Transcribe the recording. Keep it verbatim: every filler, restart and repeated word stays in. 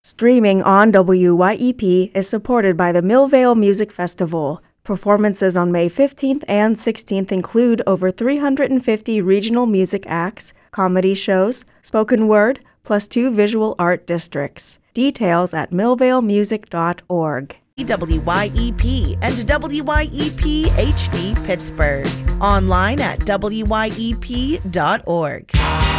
Streaming on W Y E P is supported by the Millvale Music Festival. Performances on May fifteenth and sixteenth include over three hundred fifty regional music acts, comedy shows, spoken word, plus two visual art districts. Details at millvale music dot org. W Y E P and W Y E P H D Pittsburgh. Online at W Y E P dot org.